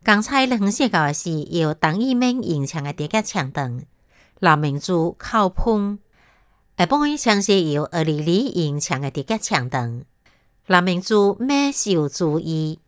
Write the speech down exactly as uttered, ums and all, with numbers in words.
刚才两色到的是由当一面影响的叠加强灯，蓝明珠靠喷，下半位像是由二厘厘影响的叠加强灯，蓝明珠没受注意。